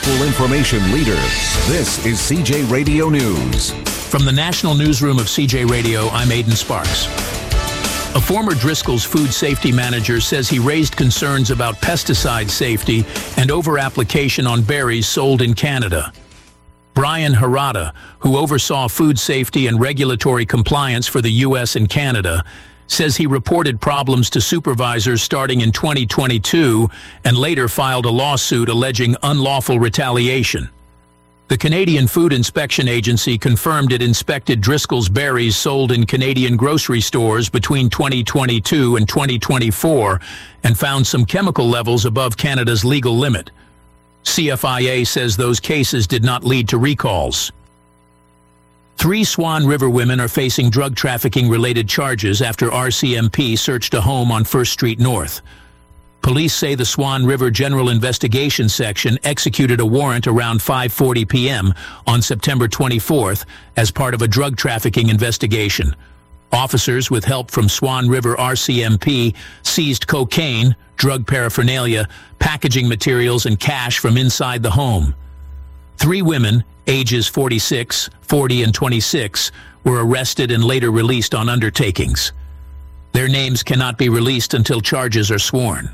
local information leader. This is CJ Radio News. From the National Newsroom of CJ Radio, I'm Aidan Sparks. A former Driscoll's food safety manager says he raised concerns about pesticide safety and over-application on berries sold in Canada. Brian Harada, who oversaw food safety and regulatory compliance for the U.S. and Canada, says he reported problems to supervisors starting in 2022 and later filed a lawsuit alleging unlawful retaliation. The Canadian Food Inspection Agency confirmed it inspected Driscoll's berries sold in Canadian grocery stores between 2022 and 2024 and found some chemical levels above Canada's legal limit. CFIA says those cases did not lead to recalls. 3 Swan River women are facing drug trafficking-related charges after RCMP searched a home on 1st Street North. Police say the Swan River General Investigation Section executed a warrant around 5:40 p.m. on September 24th as part of a drug trafficking investigation. Officers, with help from Swan River RCMP, seized cocaine, drug paraphernalia, packaging materials, and cash from inside the home. 3 women, ages 46, 40, and 26, were arrested and later released on undertakings. Their names cannot be released until charges are sworn.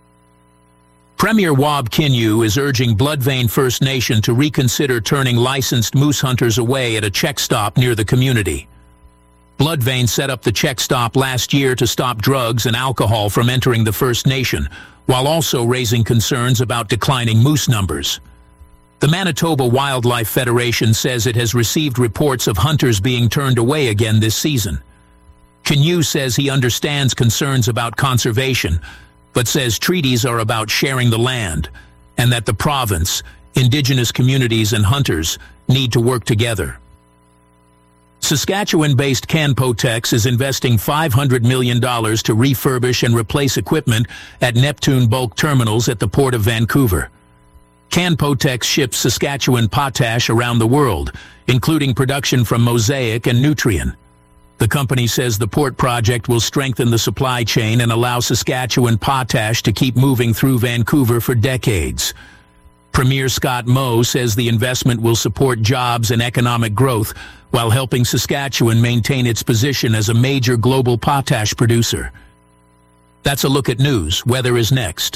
Premier Wab Kinyuo is urging Bloodvein First Nation to reconsider turning licensed moose hunters away at a check stop near the community. Bloodvein set up the check stop last year to stop drugs and alcohol from entering the First Nation, while also raising concerns about declining moose numbers. The Manitoba Wildlife Federation says it has received reports of hunters being turned away again this season. Kinyuo says he understands concerns about conservation, but says treaties are about sharing the land, and that the province, Indigenous communities, and hunters need to work together. Saskatchewan-based Canpotex is investing $500 million to refurbish and replace equipment at Neptune bulk terminals at the Port of Vancouver. Canpotex ships Saskatchewan potash around the world, including production from Mosaic and Nutrien. The company says the port project will strengthen the supply chain and allow Saskatchewan potash to keep moving through Vancouver for decades. Premier Scott Moe says the investment will support jobs and economic growth while helping Saskatchewan maintain its position as a major global potash producer. That's a look at news. Weather is next.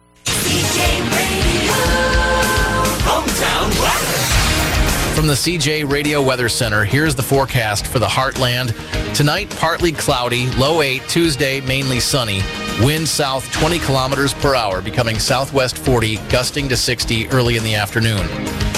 From the CJ Radio Weather Center, here's the forecast for the Heartland. Tonight, partly cloudy, low 8. Tuesday, mainly sunny. Wind south 20 kilometers per hour, becoming southwest 40, gusting to 60 early in the afternoon.